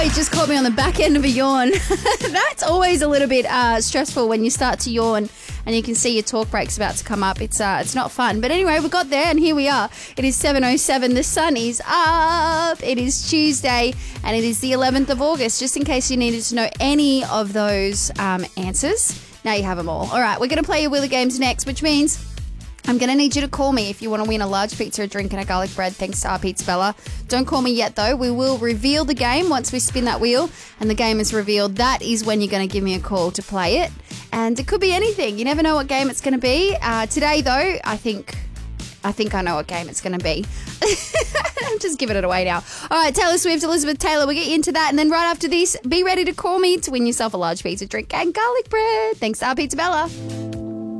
It just caught me on the back end of a yawn. That's always a little bit stressful when you start to yawn and you can see your talk breaks about to come up. It's not fun. But anyway, we got there and here we are. It is 7:07. The sun is up. It is Tuesday and it is the 11th of August. Just in case you needed to know any of those answers, now you have them all. All right, we're going to play your Wheeler Games next, which means I'm going to need you to call me if you want to win a large pizza, a drink and a garlic bread thanks to our Pizza Bella. Don't call me yet though. We will reveal the game once we spin that wheel and the game is revealed. That is when you're going to give me a call to play it. And it could be anything. You never know what game it's going to be. Today though, I think I know what game it's going to be. I'm just giving it away now. All right, Taylor Swift, Elizabeth Taylor, we'll get you into that. And then right after this, be ready to call me to win yourself a large pizza, drink and garlic bread. Thanks to our Pizza Bella.